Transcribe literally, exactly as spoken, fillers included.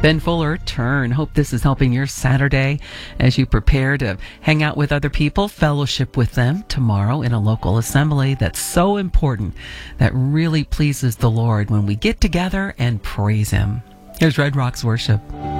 Ben Fuller, Turn. Hope this is helping your Saturday as you prepare to hang out with other people, fellowship with them tomorrow in a local assembly that's so important, that really pleases the Lord when we get together and praise Him. Here's Red Rocks Worship.